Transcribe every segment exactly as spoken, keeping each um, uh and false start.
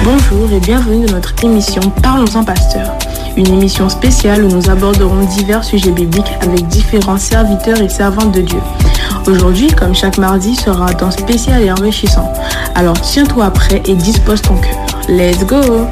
Bonjour et bienvenue dans notre émission Parlons-en Pasteur, une émission spéciale où nous aborderons divers sujets bibliques avec différents serviteurs et servantes de Dieu. Aujourd'hui, comme chaque mardi, sera un temps spécial et enrichissant. Alors tiens-toi prêt et dispose ton cœur. Let's go!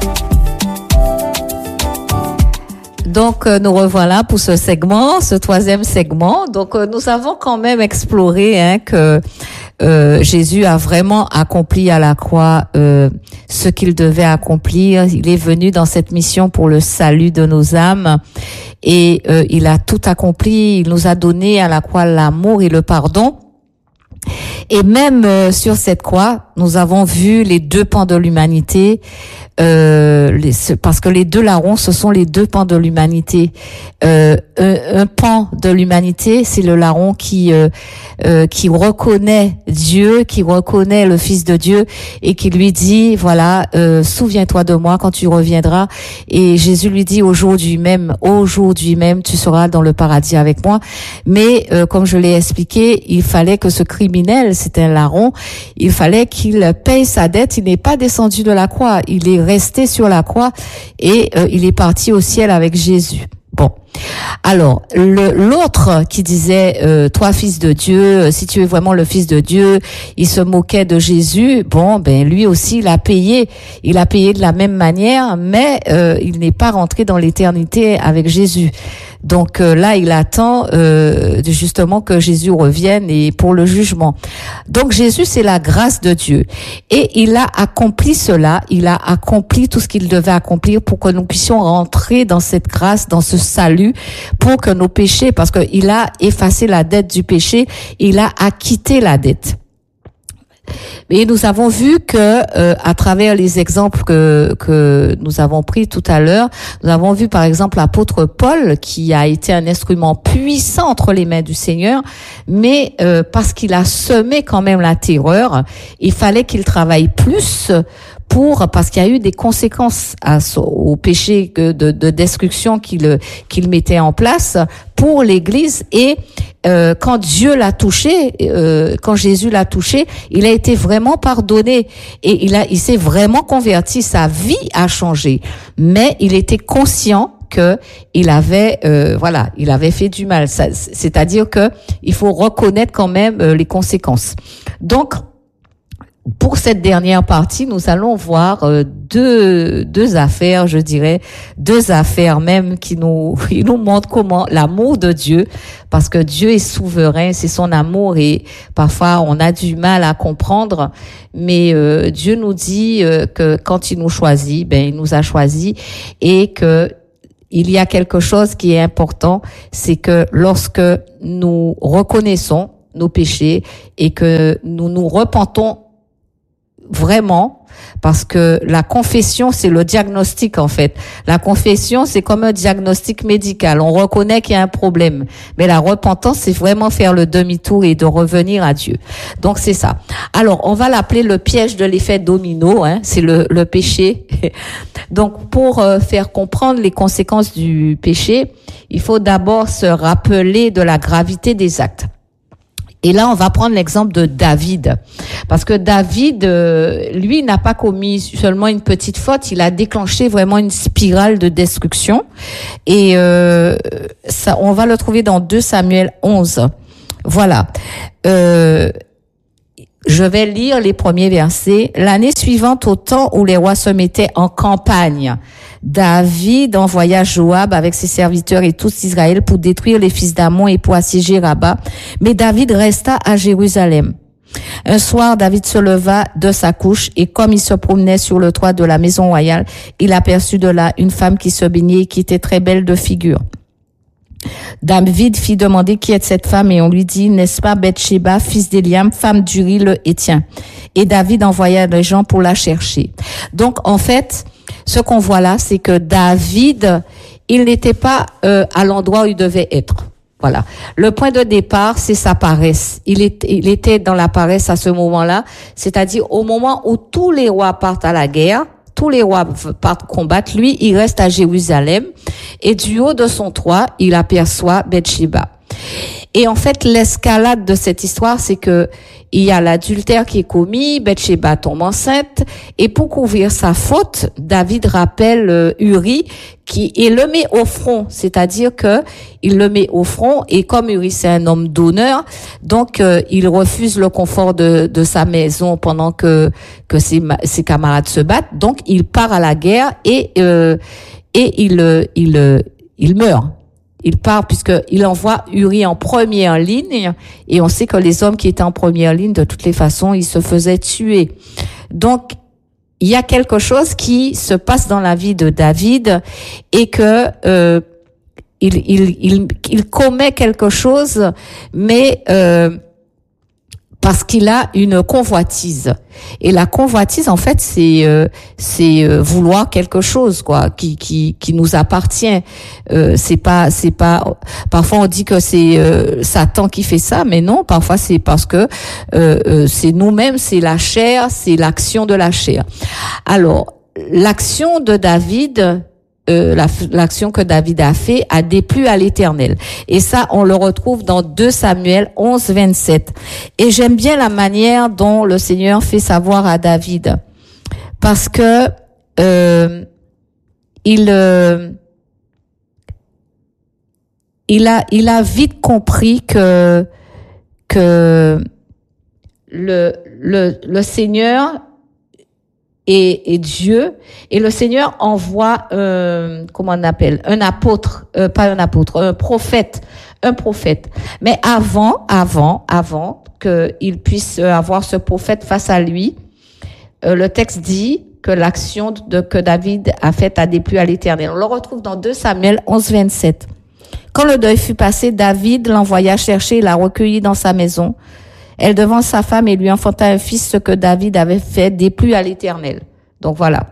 Donc, euh, nous revoilà pour ce segment, ce troisième segment. Donc, euh, nous avons quand même exploré hein, que euh, Jésus a vraiment accompli à la croix euh, ce qu'il devait accomplir. Il est venu dans cette mission pour le salut de nos âmes et euh, il a tout accompli. Il nous a donné à la croix l'amour et le pardon. Et même euh, sur cette croix, nous avons vu les deux pans de l'humanité, euh, les, parce que les deux larrons, ce sont les deux pans de l'humanité. Euh, un, un pan de l'humanité, c'est le larron qui euh, euh, qui reconnaît Dieu, qui reconnaît le Fils de Dieu et qui lui dit, voilà, euh, souviens-toi de moi quand tu reviendras. Et Jésus lui dit, aujourd'hui même, aujourd'hui même, tu seras dans le paradis avec moi. Mais euh, comme je l'ai expliqué, il fallait que ce criminel, c'était un larron, il fallait qu'il paye sa dette. Il n'est pas descendu de la croix, il est resté sur la croix et euh, il est parti au ciel avec Jésus. Bon. Alors, le, l'autre qui disait, euh, toi fils de Dieu, si tu es vraiment le fils de Dieu, il se moquait de Jésus. Bon, ben lui aussi, il a payé. Il a payé de la même manière, mais euh, il n'est pas rentré dans l'éternité avec Jésus. Donc euh, là, il attend euh, justement que Jésus revienne et pour le jugement. Donc Jésus, c'est la grâce de Dieu. Et il a accompli cela, il a accompli tout ce qu'il devait accomplir pour que nous puissions rentrer dans cette grâce, dans ce salut, pour que nos péchés, parce qu'il a effacé la dette du péché, il a acquitté la dette. Et nous avons vu que euh, à travers les exemples que que nous avons pris tout à l'heure, nous avons vu par exemple l'apôtre Paul qui a été un instrument puissant entre les mains du Seigneur, mais euh, parce qu'il a semé quand même la terreur, il fallait qu'il travaille plus pour, parce qu'il y a eu des conséquences à, au péché de, de, de destruction qu'il qu'il mettait en place pour l'Église. Et euh, quand Dieu l'a touché, euh, quand Jésus l'a touché, il a été vraiment pardonné et il a, il s'est vraiment converti. Sa vie a changé, mais il était conscient que il avait, euh, voilà, il avait fait du mal. Ça, c'est-à-dire que il faut reconnaître quand même euh, les conséquences. Donc pour cette dernière partie, nous allons voir euh, deux deux affaires, je dirais, deux affaires même qui nous qui nous montrent comment l'amour de Dieu, parce que Dieu est souverain, c'est son amour et parfois on a du mal à comprendre, mais euh, Dieu nous dit euh, que quand il nous choisit, ben il nous a choisis et que il y a quelque chose qui est important, c'est que lorsque nous reconnaissons nos péchés et que nous nous repentons vraiment, parce que la confession, c'est le diagnostic en fait. La confession, c'est comme un diagnostic médical. On reconnaît qu'il y a un problème. Mais la repentance, c'est vraiment faire le demi-tour et de revenir à Dieu. Donc c'est ça. Alors, on va l'appeler le piège de l'effet domino. Hein, c'est le, le péché. Donc, pour euh, faire comprendre les conséquences du péché, il faut d'abord se rappeler de la gravité des actes. Et là, on va prendre l'exemple de David. Parce que David, euh, lui, n'a pas commis seulement une petite faute, il a déclenché vraiment une spirale de destruction. Et euh, ça, on va le trouver dans deux Samuel onze. Voilà. Euh, je vais lire les premiers versets. L'année suivante, au temps où les rois se mettaient en campagne, David envoya Joab avec ses serviteurs et tous Israël pour détruire les fils d'Ammon et pour assiéger Rabba. Mais David resta à Jérusalem. Un soir, David se leva de sa couche et comme il se promenait sur le toit de la maison royale, il aperçut de là une femme qui se baignait et qui était très belle de figure. David fit demander qui est cette femme et on lui dit, n'est-ce pas Bathsheba, fils d'Éliam, femme d'Uri le Héthien? Et David envoya des gens pour la chercher. Donc, en fait, ce qu'on voit là, c'est que David, il n'était pas euh, à l'endroit où il devait être. Voilà. Le point de départ, c'est sa paresse. Il, est, il était dans la paresse à ce moment-là, c'est-à-dire au moment où tous les rois partent à la guerre, tous les rois partent combattre, lui, il reste à Jérusalem et du haut de son toit, il aperçoit Bathsheba. Et en fait, l'escalade de cette histoire, c'est que il y a l'adultère qui est commis, Bathsheba tombe enceinte, et pour couvrir sa faute, David rappelle euh, Uri qui et le met au front, c'est-à-dire que il le met au front, et comme Uri c'est un homme d'honneur, donc euh, il refuse le confort de de sa maison pendant que que ses ses camarades se battent, donc il part à la guerre et euh, et il il il meurt. Il part puisqu'il envoie Uri en première ligne, et on sait que les hommes qui étaient en première ligne, de toutes les façons, ils se faisaient tuer. Donc, il y a quelque chose qui se passe dans la vie de David, et que euh, il, il, il, il commet quelque chose, mais euh, parce qu'il a une convoitise. Et la convoitise, en fait, c'est euh, c'est euh, vouloir quelque chose, quoi, qui qui qui nous appartient. Euh, c'est pas c'est pas. Parfois on dit que c'est euh, Satan qui fait ça, mais non. Parfois c'est parce que euh, euh, c'est nous-mêmes, c'est la chair, c'est l'action de la chair. Alors l'action de David. Euh, la, l'action que David a fait a déplu à l'Éternel. Et ça, on le retrouve dans deux Samuel onze, vingt-sept. Et j'aime bien la manière dont le Seigneur fait savoir à David. Parce que euh, il euh, il a il a vite compris que que le le le Seigneur Et, et Dieu, et le Seigneur envoie, euh, comment on appelle, un apôtre, euh, pas un apôtre, un prophète, un prophète. Mais avant, avant, avant qu'il puisse avoir ce prophète face à lui, euh, le texte dit que l'action de, que David a faite a déplu à l'Éternel. On le retrouve dans deux Samuel onze, vingt-sept. Quand le deuil fut passé, David l'envoya chercher et l'a recueilli dans sa maison. Elle devant sa femme et lui enfanta un fils, ce que David avait fait déplut à l'Éternel. Donc voilà.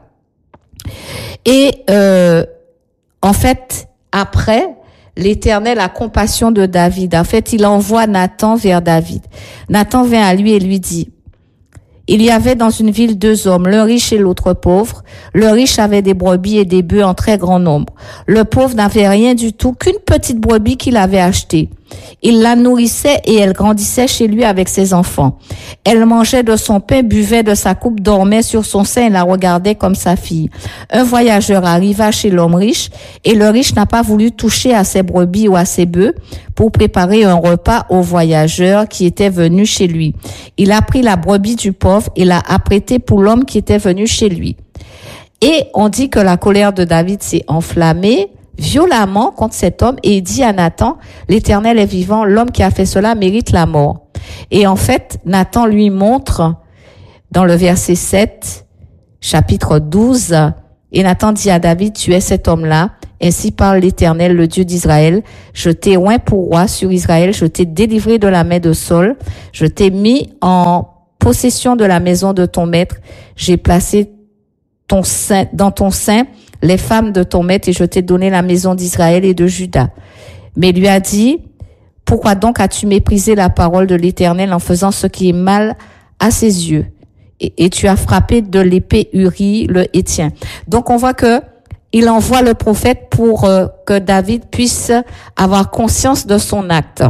Et euh, en fait, après, l'Éternel a compassion de David. En fait, il envoie Nathan vers David. Nathan vient à lui et lui dit: il y avait dans une ville deux hommes, l'un riche et l'autre pauvre. Le riche avait des brebis et des bœufs en très grand nombre. Le pauvre n'avait rien du tout, qu'une petite brebis qu'il avait achetée. Il la nourrissait et elle grandissait chez lui avec ses enfants. Elle mangeait de son pain, buvait de sa coupe, dormait sur son sein et la regardait comme sa fille. Un voyageur arriva chez l'homme riche et le riche n'a pas voulu toucher à ses brebis ou à ses bœufs pour préparer un repas au voyageur qui était venu chez lui. Il a pris la brebis du pauvre et l'a apprêtée pour l'homme qui était venu chez lui. Et on dit que la colère de David s'est enflammée violemment contre cet homme et il dit à Nathan: l'Éternel est vivant, l'homme qui a fait cela mérite la mort. Et en fait, Nathan lui montre dans le verset sept, chapitre douze, et Nathan dit à David: tu es cet homme-là, ainsi parle l'Éternel, le Dieu d'Israël, je t'ai oint pour roi sur Israël, je t'ai délivré de la main de Saul, je t'ai mis en possession de la maison de ton maître, j'ai placé ton sein, dans ton sein les femmes de ton maître, et je t'ai donné la maison d'Israël et de Juda. Mais il lui a dit: pourquoi donc as-tu méprisé la parole de l'Éternel en faisant ce qui est mal à ses yeux? Et, et tu as frappé de l'épée Uri le Héthien. Donc on voit que il envoie le prophète pour euh, que David puisse avoir conscience de son acte.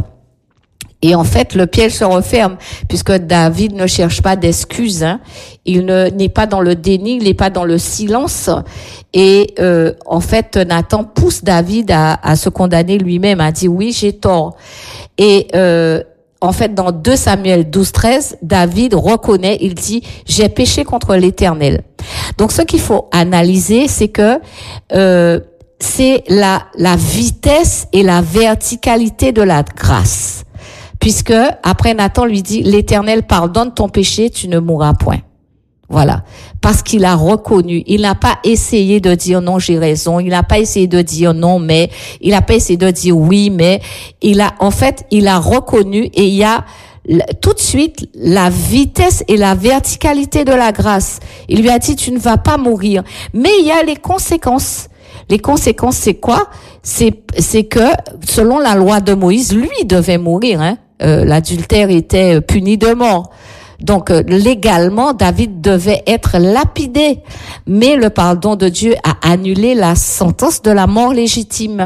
Et en fait, le piège se referme, puisque David ne cherche pas d'excuses. Hein. Il ne n'est pas dans le déni, il n'est pas dans le silence. Et euh, en fait, Nathan pousse David à, à se condamner lui-même, à dire: oui, j'ai tort. Et euh, en fait, dans deux Samuel douze, treize, David reconnaît, il dit: j'ai péché contre l'Éternel. Donc, ce qu'il faut analyser, c'est que euh, c'est la, la vitesse et la verticalité de la grâce. Puisque, après, Nathan lui dit: l'Éternel pardonne ton péché, tu ne mourras point. Voilà. Parce qu'il a reconnu. Il n'a pas essayé de dire non, j'ai raison. Il n'a pas essayé de dire non, mais, il n'a pas essayé de dire oui, mais, il a, en fait, il a reconnu, et il y a tout de suite la vitesse et la verticalité de la grâce. Il lui a dit: tu ne vas pas mourir. Mais il y a les conséquences. Les conséquences, c'est quoi? C'est, c'est que, selon la loi de Moïse, lui devait mourir, hein. Euh, l'adultère était puni de mort. Donc, euh, légalement, David devait être lapidé. Mais le pardon de Dieu a annulé la sentence de la mort légitime.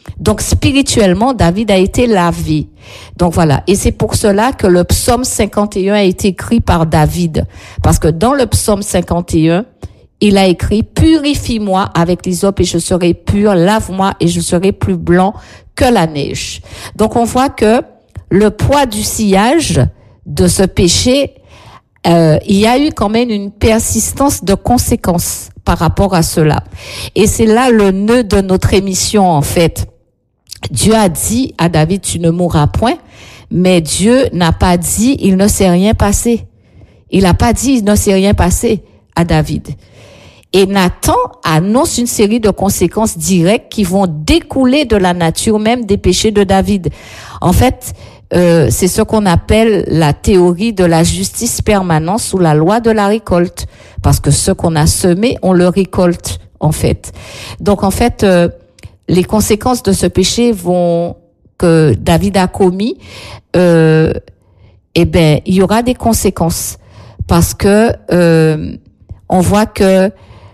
Donc spirituellement, David a été lavé. Donc voilà. Et c'est pour cela que le psaume cinquante et un a été écrit par David. Parce que dans le psaume cinquante et un, il a écrit « Purifie-moi avec l'hysope et je serai pur, lave-moi et je serai plus blanc que la neige. » Donc on voit que le poids du sillage de ce péché, euh, il y a eu quand même une persistance de conséquences par rapport à cela. Et c'est là le nœud de notre émission en fait. Dieu a dit à David, tu ne mourras point, mais Dieu n'a pas dit, il ne s'est rien passé. Il n'a pas dit, il ne s'est rien passé à David. Et Nathan annonce une série de conséquences directes qui vont découler de la nature même des péchés de David. En fait, euh, c'est ce qu'on appelle la théorie de la justice permanente sous la loi de la récolte. Parce que ce qu'on a semé, on le récolte, en fait. Donc, en fait, euh, les conséquences de ce péché vont que David a commis, euh, eh ben, il y aura des conséquences parce que euh, on voit que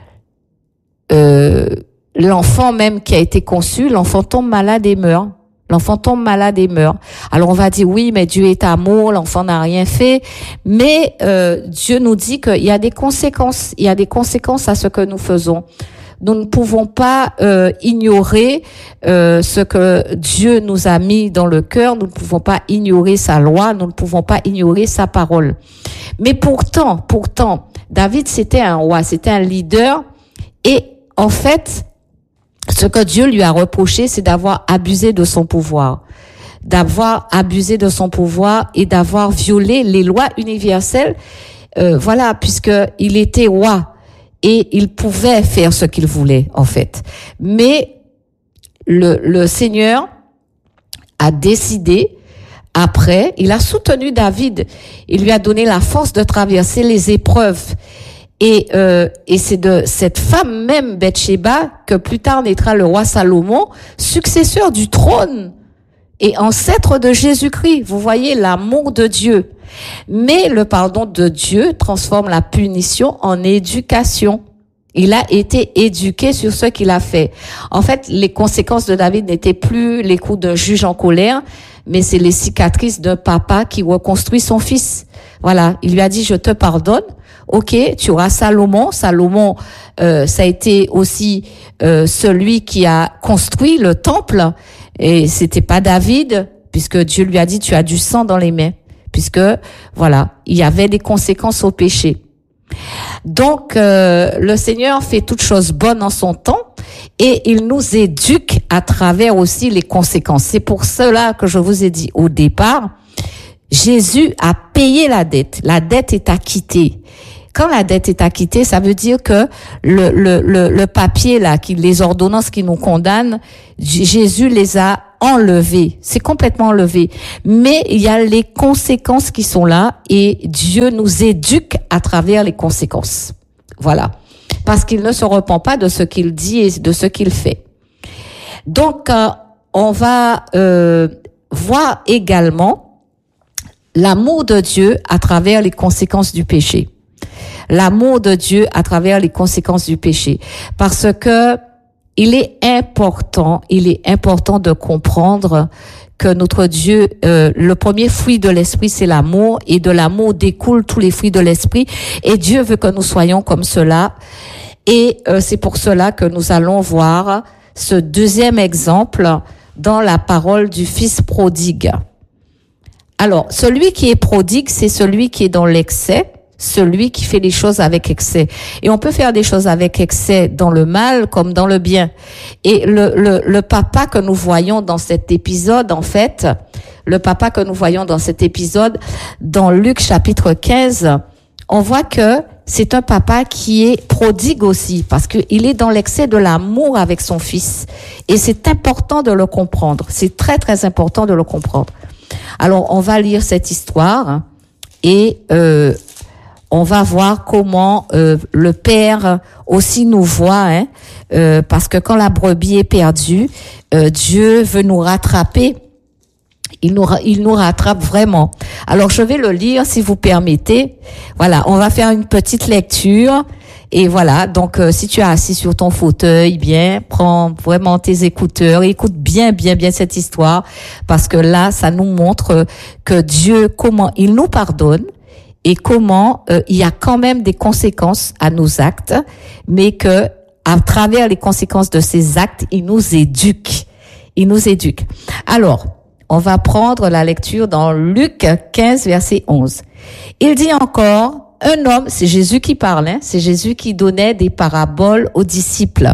euh, l'enfant même qui a été conçu, l'enfant tombe malade et meurt. L'enfant tombe malade et meurt. Alors on va dire oui, mais Dieu est amour, l'enfant n'a rien fait. Mais euh, Dieu nous dit qu'il y a des conséquences. Il y a des conséquences à ce que nous faisons. Nous ne pouvons pas euh, ignorer euh, ce que Dieu nous a mis dans le cœur. Nous ne pouvons pas ignorer sa loi. Nous ne pouvons pas ignorer sa parole. Mais pourtant, pourtant, David, c'était un roi, c'était un leader. Et en fait, ce que Dieu lui a reproché, c'est d'avoir abusé de son pouvoir. D'avoir abusé de son pouvoir et d'avoir violé les lois universelles. Euh, voilà, puisqu'il était roi. Et il pouvait faire ce qu'il voulait, en fait. Mais le, le Seigneur a décidé, après, il a soutenu David. Il lui a donné la force de traverser les épreuves. Et, euh, et c'est de cette femme même, Bathsheba, que plus tard naîtra le roi Salomon, successeur du trône et ancêtre de Jésus-Christ. Vous voyez l'amour de Dieu. Mais le pardon de Dieu transforme la punition en éducation. Il a été éduqué sur ce qu'il a fait. En fait, les conséquences de David n'étaient plus les coups d'un juge en colère, mais c'est les cicatrices d'un papa qui reconstruit son fils. Voilà, il lui a dit, je te pardonne. Ok, tu auras Salomon. Salomon, euh, ça a été aussi euh, celui qui a construit le temple. Et c'était pas David, puisque Dieu lui a dit, tu as du sang dans les mains. Puisque, voilà, il y avait des conséquences au péché. Donc, euh, le Seigneur fait toutes choses bonnes en son temps et il nous éduque à travers aussi les conséquences. C'est pour cela que je vous ai dit au départ, Jésus a payé la dette. La dette est acquittée. Quand la dette est acquittée, ça veut dire que le, le, le, le papier là, qui, les ordonnances qui nous condamnent, Jésus les a enlevées. C'est complètement enlevé. Mais il y a les conséquences qui sont là et Dieu nous éduque à travers les conséquences. Voilà. Parce qu'il ne se repent pas de ce qu'il dit et de ce qu'il fait. Donc, euh, on va euh, voir également l'amour de Dieu à travers les conséquences du péché. L'amour de Dieu à travers les conséquences du péché. Parce que il est important, il est important de comprendre que notre Dieu, euh, le premier fruit de l'esprit, c'est l'amour, et de l'amour découlent tous les fruits de l'esprit, et Dieu veut que nous soyons comme cela, et euh, c'est pour cela que nous allons voir ce deuxième exemple dans la parole du fils prodigue. Alors, celui qui est prodigue, c'est celui qui est dans l'excès, celui qui fait les choses avec excès. Et on peut faire des choses avec excès dans le mal comme dans le bien. Et le, le, le papa que nous voyons dans cet épisode, en fait, le papa que nous voyons dans cet épisode, dans Luc chapitre quinze, on voit que c'est un papa qui est prodigue aussi, parce qu'il est dans l'excès de l'amour avec son fils. Et c'est important de le comprendre. C'est très, très important de le comprendre. Alors, on va lire cette histoire et euh, on va voir comment euh, le Père aussi nous voit, hein, euh, parce que quand la brebis est perdue, euh, Dieu veut nous rattraper. Il nous, il nous rattrape vraiment. Alors, je vais le lire, si vous permettez. Voilà, on va faire une petite lecture Et voilà, donc euh, si tu es assis sur ton fauteuil, bien, prends vraiment tes écouteurs, écoute bien, bien, bien cette histoire, parce que là, ça nous montre que Dieu, comment il nous pardonne et comment euh, il y a quand même des conséquences à nos actes, mais que à travers les conséquences de ces actes, il nous éduque. Il nous éduque. Alors, on va prendre la lecture dans Luc quinze, verset onze. Il dit encore, un homme, c'est Jésus qui parle, hein, c'est Jésus qui donnait des paraboles aux disciples.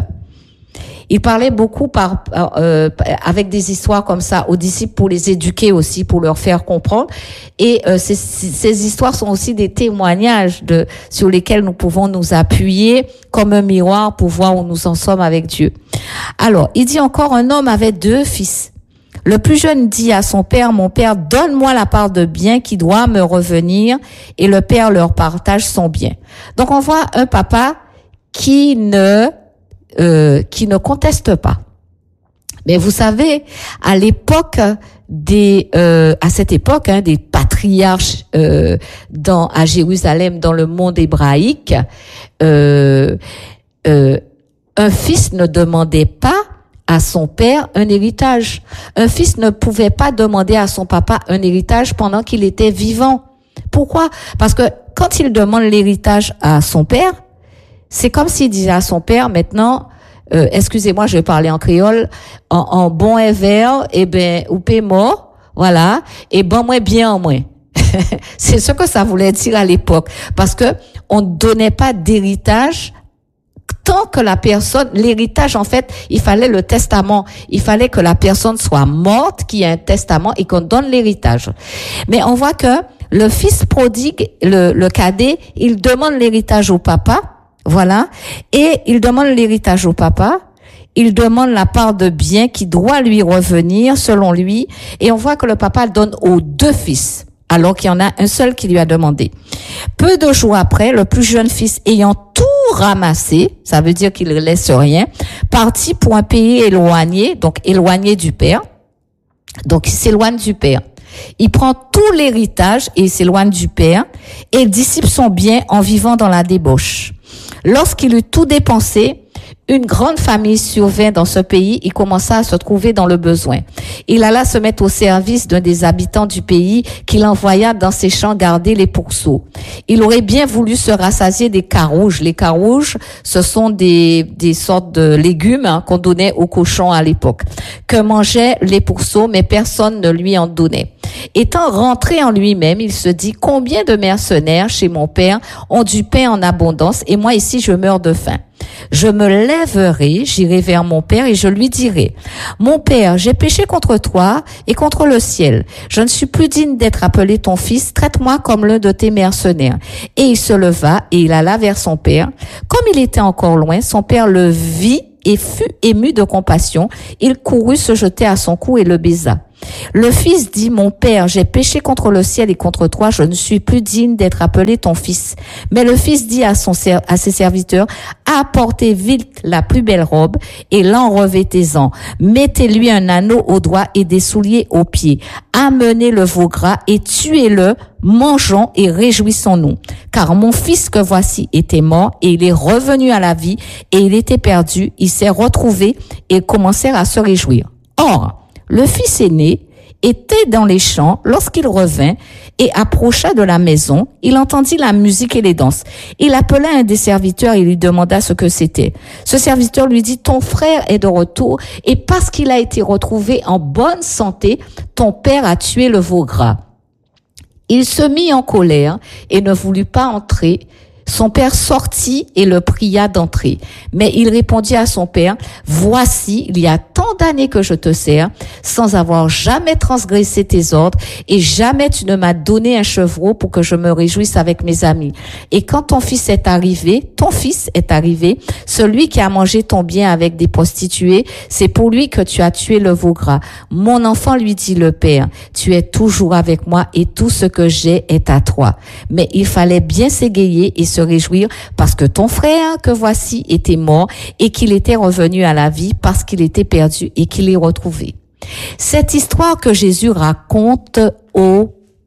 Il parlait beaucoup par, euh, avec des histoires comme ça aux disciples pour les éduquer aussi, pour leur faire comprendre. Et euh, ces, ces histoires sont aussi des témoignages de sur lesquels nous pouvons nous appuyer comme un miroir pour voir où nous en sommes avec Dieu. Alors, il dit encore, un homme avait deux fils. Le plus jeune dit à son père, mon père, donne-moi la part de bien qui doit me revenir, et le père leur partage son bien. Donc on voit un papa qui ne euh, qui ne conteste pas. Mais vous savez, à l'époque des euh, à cette époque hein, des patriarches euh, dans à Jérusalem, dans le monde hébraïque, euh, euh, un fils ne demandait pas à son père un héritage. Un fils ne pouvait pas demander à son papa un héritage pendant qu'il était vivant. Pourquoi? Parce que quand il demande l'héritage à son père, c'est comme s'il disait à son père, maintenant, euh, excusez-moi, je vais parler en créole, en, en bon et vert, eh ben, ou paie mort, voilà, et bon moi bien en moi. C'est ce que ça voulait dire à l'époque. Parce que on ne donnait pas d'héritage tant que la personne, l'héritage, en fait, il fallait le testament. Il fallait que la personne soit morte, qu'il y ait un testament et qu'on donne l'héritage. Mais on voit que le fils prodigue, le, le cadet, il demande l'héritage au papa, voilà, et il demande l'héritage au papa, il demande la part de bien qui doit lui revenir selon lui, et on voit que le papa donne aux deux fils, alors qu'il y en a un seul qui lui a demandé. Peu de jours après, le plus jeune fils ayant tout ramassé, ça veut dire qu'il ne laisse rien, partit pour un pays éloigné, donc éloigné du père, donc il s'éloigne du père. Il prend tout l'héritage et il s'éloigne du père et il dissipe son bien en vivant dans la débauche. Lorsqu'il eut tout dépensé, une grande famille survint dans ce pays, il commença à se trouver dans le besoin. Il alla se mettre au service d'un des habitants du pays qu'il envoya dans ses champs garder les pourceaux. Il aurait bien voulu se rassasier des carouges. Les carouges, ce sont des, des sortes de légumes hein, qu'on donnait aux cochons à l'époque, que mangeaient les pourceaux, mais personne ne lui en donnait. Étant rentré en lui-même, il se dit, combien de mercenaires chez mon père ont du pain en abondance et moi ici je meurs de faim. Je me lèverai, j'irai vers mon père et je lui dirai, mon père, j'ai péché contre toi et contre le ciel. Je ne suis plus digne d'être appelé ton fils, traite-moi comme l'un de tes mercenaires. Et il se leva et il alla vers son père. Comme il était encore loin, son père le vit et fut ému de compassion. Il courut se jeter à son cou et le baisa. Le fils dit, mon père, j'ai péché contre le ciel et contre toi, je ne suis plus digne d'être appelé ton fils. Mais le fils dit à son à ses serviteurs, apportez vite la plus belle robe et l'en revêtez-en. Mettez-lui un anneau au doigt et des souliers aux pieds. Amenez le veau gras et tuez-le. Mangeons et réjouissons-nous. Car mon fils que voici était mort et il est revenu à la vie et il était perdu. Il s'est retrouvé et ils commencèrent à se réjouir. Or, le fils aîné était dans les champs lorsqu'il revint et approcha de la maison. Il entendit la musique et les danses. Il appela un des serviteurs et lui demanda ce que c'était. Ce serviteur lui dit, ton frère est de retour et parce qu'il a été retrouvé en bonne santé, ton père a tué le veau gras. Il se mit en colère et ne voulut pas entrer. Son père sortit et le pria d'entrer. Mais il répondit à son père, voici, il y a tant d'années que je te sers, sans avoir jamais transgressé tes ordres, et jamais tu ne m'as donné un chevreau pour que je me réjouisse avec mes amis. Et quand ton fils est arrivé, ton fils est arrivé, celui qui a mangé ton bien avec des prostituées, c'est pour lui que tu as tué le veau gras. Mon enfant, lui dit le père, tu es toujours avec moi et tout ce que j'ai est à toi. Mais il fallait bien s'égayer et se réjouir parce que ton frère que voici était mort et qu'il était revenu à la vie parce qu'il était perdu et qu'il est retrouvé. Cette histoire que Jésus raconte aux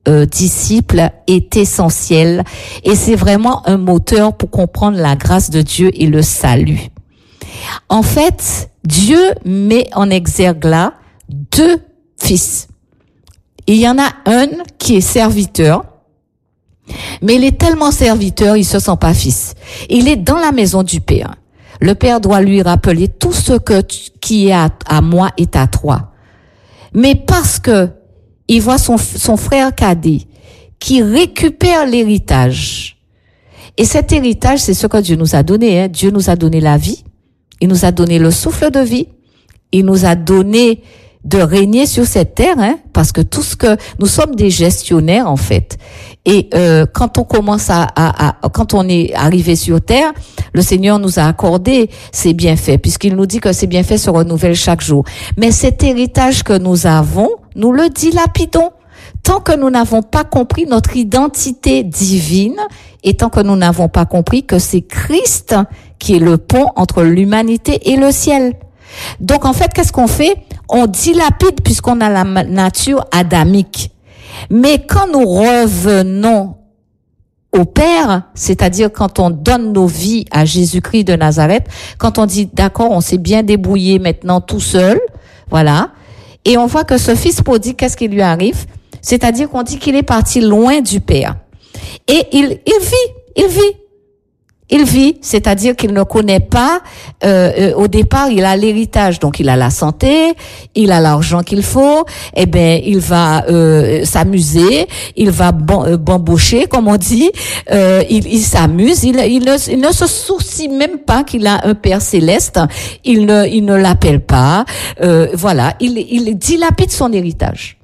euh, disciples est essentiel et c'est vraiment un moteur pour comprendre la grâce de Dieu et le salut. En fait, Dieu met en exergue là deux fils. Il y en a un qui est serviteur, mais il est tellement serviteur, il se sent pas fils. Il est dans la maison du Père. Le Père doit lui rappeler tout ce que tu, qui est à, à moi est à toi. Mais parce que il voit son, son frère cadet qui récupère l'héritage. Et cet héritage, c'est ce que Dieu nous a donné. Hein. Dieu nous a donné la vie. Il nous a donné le souffle de vie. Il nous a donné de régner sur cette terre, hein, parce que tout ce que nous sommes des gestionnaires en fait. Et euh, quand on commence à, à, à quand on est arrivé sur terre, le Seigneur nous a accordé ses bienfaits, puisqu'il nous dit que ces bienfaits se renouvellent chaque jour. Mais cet héritage que nous avons, nous le dilapidons tant que nous n'avons pas compris notre identité divine et tant que nous n'avons pas compris que c'est Christ qui est le pont entre l'humanité et le ciel. Donc en fait, qu'est-ce qu'on fait? On dilapide puisqu'on a la nature adamique. Mais quand nous revenons au Père, c'est-à-dire quand on donne nos vies à Jésus-Christ de Nazareth, quand on dit d'accord, on s'est bien débrouillé maintenant tout seul, voilà, et on voit que ce fils prodigue, qu'est-ce qui lui arrive? C'est-à-dire qu'on dit qu'il est parti loin du Père. Et il, il vit, il vit. Il vit, c'est-à-dire qu'il ne connaît pas, euh, euh, au départ, il a l'héritage, donc il a la santé, il a l'argent qu'il faut, eh ben il va euh, s'amuser, il va ban- euh, bambocher, comme on dit, euh, il, il s'amuse, il, il, ne, il ne se soucie même pas qu'il a un Père céleste, il ne, il ne l'appelle pas, euh, voilà, il, il dilapide son héritage.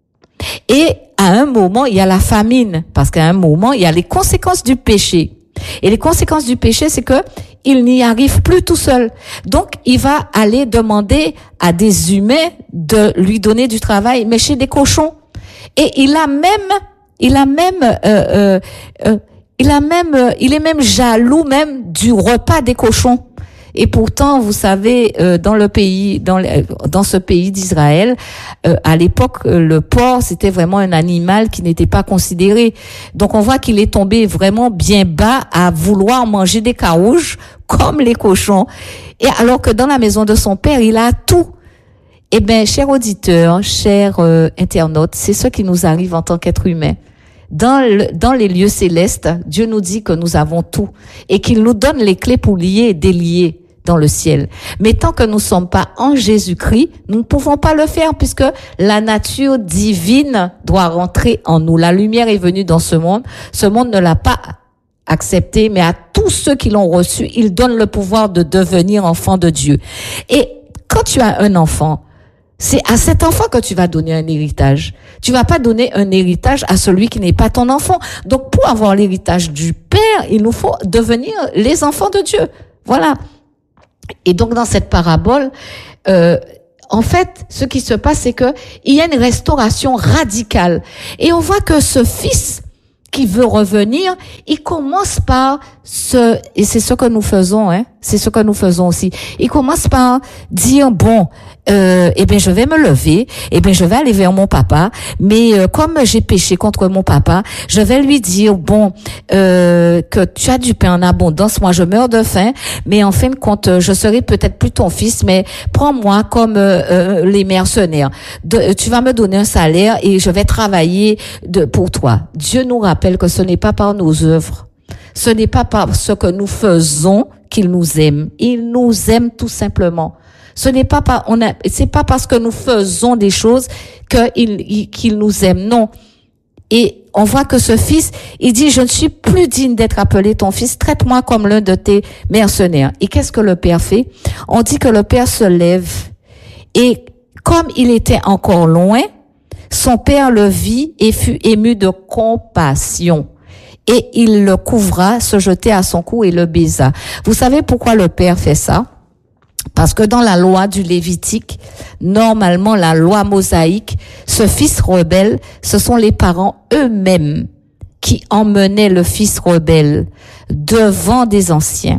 Et à un moment, il y a la famine, parce qu'à un moment, il y a les conséquences du péché. Et les conséquences du péché, c'est que il n'y arrive plus tout seul. Donc, il va aller demander à des humains de lui donner du travail, mais chez des cochons. Et il a même, il a même, euh, euh, euh, il a même, euh, il est même jaloux même du repas des cochons. Et pourtant, vous savez, euh, dans le pays, dans le, dans ce pays d'Israël, euh, à l'époque, le porc c'était vraiment un animal qui n'était pas considéré. Donc, on voit qu'il est tombé vraiment bien bas à vouloir manger des carouges comme les cochons. Et alors que dans la maison de son père, il a tout. Eh ben, chers auditeurs, chers euh, internautes, c'est ce qui nous arrive en tant qu'être humain. Dans, le, dans les lieux célestes, Dieu nous dit que nous avons tout et qu'il nous donne les clés pour lier et délier dans le ciel. Mais tant que nous ne sommes pas en Jésus-Christ, nous ne pouvons pas le faire puisque la nature divine doit rentrer en nous. La lumière est venue dans ce monde. Ce monde ne l'a pas accepté, mais à tous ceux qui l'ont reçu, il donne le pouvoir de devenir enfant de Dieu. Et quand tu as un enfant, c'est à cet enfant que tu vas donner un héritage. Tu vas pas donner un héritage à celui qui n'est pas ton enfant. Donc, pour avoir l'héritage du Père, il nous faut devenir les enfants de Dieu. Voilà. Et donc, dans cette parabole, euh, en fait, ce qui se passe, c'est que il y a une restauration radicale. Et on voit que ce fils qui veut revenir, il commence par ce, et c'est ce que nous faisons, hein, c'est ce que nous faisons aussi. Il commence par dire, bon, euh, eh bien, je vais me lever, eh bien, je vais aller vers mon papa, mais euh, comme j'ai péché contre mon papa, je vais lui dire, bon, euh, que tu as du pain en abondance, moi je meurs de faim, mais en fin de compte, je serai peut-être plus ton fils, mais prends-moi comme euh, euh, les mercenaires. De, tu vas me donner un salaire et je vais travailler de, pour toi. Dieu nous rappelle que ce n'est pas par nos œuvres, ce n'est pas par ce que nous faisons qu'il nous aime. Il nous aime tout simplement. Ce n'est pas par, on a, c'est pas parce que nous faisons des choses qu'il, qu'il nous aime. Non. Et on voit que ce fils, il dit, je ne suis plus digne d'être appelé ton fils. Traite-moi comme l'un de tes mercenaires. Et qu'est-ce que le père fait? On dit que le père se lève. Et comme il était encore loin, son père le vit et fut ému de compassion. Et il le couvra, se jetait à son cou et le baisa. Vous savez pourquoi le père fait ça? Parce que dans la loi du Lévitique, normalement la loi mosaïque, ce fils rebelle, ce sont les parents eux-mêmes qui emmenaient le fils rebelle devant des anciens.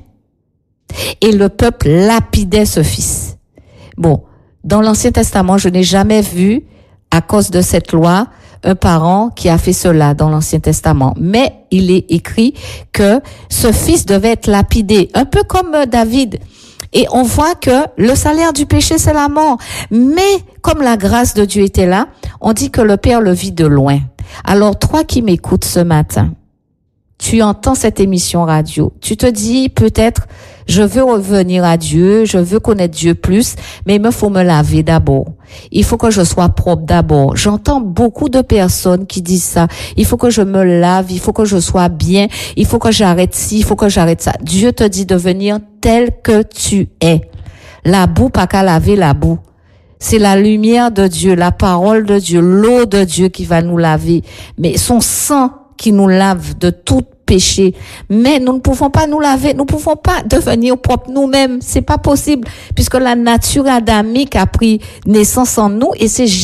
Et le peuple lapidait ce fils. Bon, dans l'Ancien Testament, je n'ai jamais vu, à cause de cette loi, un parent qui a fait cela dans l'Ancien Testament. Mais il est écrit que ce fils devait être lapidé, un peu comme David. Et on voit que le salaire du péché, c'est la mort. Mais comme la grâce de Dieu était là, on dit que le Père le vit de loin. Alors, toi qui m'écoutes ce matin, tu entends cette émission radio, tu te dis peut-être, je veux revenir à Dieu, je veux connaître Dieu plus, mais il me faut me laver d'abord. Il faut que je sois propre d'abord. J'entends beaucoup de personnes qui disent ça. Il faut que je me lave, il faut que je sois bien, il faut que j'arrête ci, il faut que j'arrête ça. Dieu te dit de venir tel que tu es. La boue, pas qu'à laver la boue. C'est la lumière de Dieu, la parole de Dieu, l'eau de Dieu qui va nous laver. Mais son sang qui nous lave de tout péché. Mais nous ne pouvons pas nous laver, nous ne pouvons pas devenir propres nous-mêmes. C'est pas possible, puisque la nature adamique a pris naissance en nous et c'est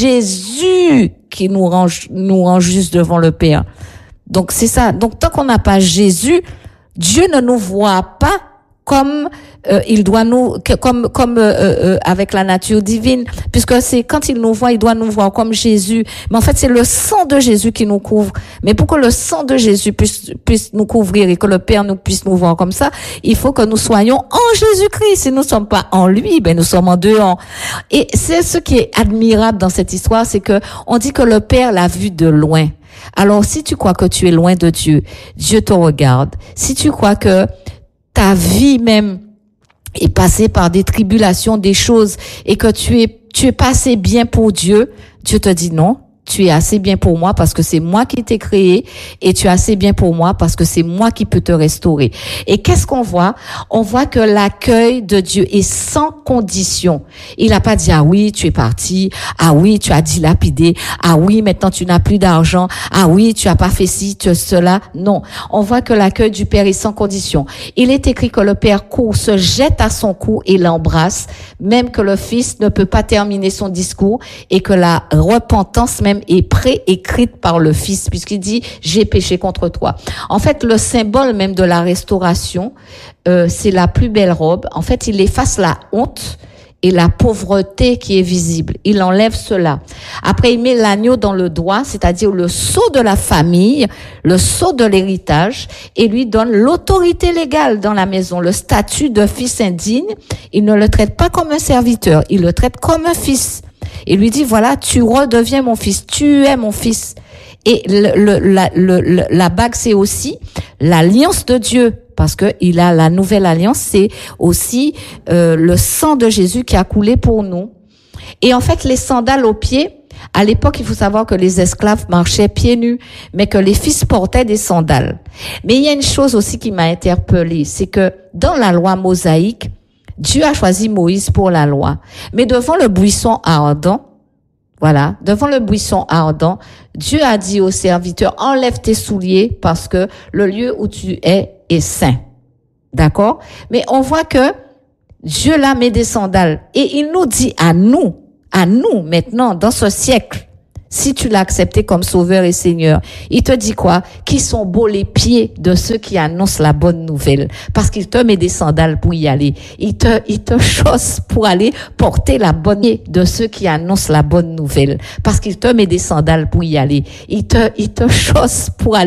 Jésus qui nous rend, nous rend juste devant le Père. Donc c'est ça. Donc tant qu'on n'a pas Jésus, Dieu ne nous voit pas comme euh, il doit nous, comme comme euh, euh, avec la nature divine, puisque c'est quand il nous voit, il doit nous voir comme Jésus. Mais en fait, c'est le sang de Jésus qui nous couvre. Mais pour que le sang de Jésus puisse puisse nous couvrir et que le Père nous puisse nous voir comme ça, il faut que nous soyons en Jésus-Christ. Si nous ne sommes pas en lui, ben nous sommes en dehors. Et c'est ce qui est admirable dans cette histoire, c'est que on dit que le Père l'a vu de loin. Alors, si tu crois que tu es loin de Dieu, Dieu te regarde. Si tu crois que ta vie même est passée par des tribulations, des choses, et que tu es, tu es pas assez bien pour Dieu, Dieu te dit non. Tu es assez bien pour moi parce que c'est moi qui t'ai créé et tu es assez bien pour moi parce que c'est moi qui peux te restaurer. Et qu'est-ce qu'on voit? On voit que l'accueil de Dieu est sans condition. Il n'a pas dit, ah oui, tu es parti. Ah oui, tu as dilapidé. Ah oui, maintenant tu n'as plus d'argent. Ah oui, tu as pas fait ci, tu as cela. Non. On voit que l'accueil du Père est sans condition. Il est écrit que le Père court, se jette à son cou et l'embrasse, même que le Fils ne peut pas terminer son discours et que la repentance même est préécrite par le Fils, puisqu'il dit « j'ai péché contre toi ». En fait, le symbole même de la restauration, euh, c'est la plus belle robe. En fait, il efface la honte et la pauvreté qui est visible. Il enlève cela. Après, il met l'agneau dans le doigt, c'est-à-dire le sceau de la famille, le sceau de l'héritage, et lui donne l'autorité légale dans la maison, le statut de fils indigne. Il ne le traite pas comme un serviteur, il le traite comme un fils. Il lui dit, voilà, tu redeviens mon fils, tu es mon fils. Et le, le, la, le, la bague, c'est aussi l'alliance de Dieu, parce que il a la nouvelle alliance, c'est aussi euh, le sang de Jésus qui a coulé pour nous. Et en fait, les sandales aux pieds, à l'époque, il faut savoir que les esclaves marchaient pieds nus, mais que les fils portaient des sandales. Mais il y a une chose aussi qui m'a interpellée, c'est que dans la loi mosaïque, Dieu a choisi Moïse pour la loi. Mais devant le buisson ardent, voilà, devant le buisson ardent, Dieu a dit aux serviteurs, enlève tes souliers parce que le lieu où tu es est saint. D'accord? Mais on voit que Dieu là met des sandales. Et il nous dit à nous, à nous maintenant, dans ce siècle, si tu l'as accepté comme sauveur et seigneur, il te dit quoi? Qu'ils sont beaux les pieds de ceux qui annoncent la bonne nouvelle. Parce qu'il te met des sandales pour y aller. Il te, il te chausse pour aller porter la bonne pied de ceux qui annoncent la bonne nouvelle. Parce qu'il te met des sandales pour y aller. Il te, il te chausse pour aller